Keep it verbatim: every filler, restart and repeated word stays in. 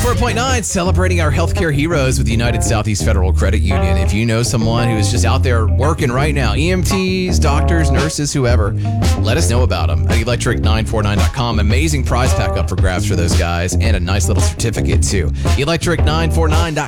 ninety-four point nine, celebrating our healthcare heroes with the United Southeast Federal Credit Union. If you know someone who is just out there working right now, E M Ts, doctors, nurses, whoever, let us know about them at electric nine four nine dot com. Amazing prize pack up for grabs for those guys and a nice little certificate too. electric nine four nine dot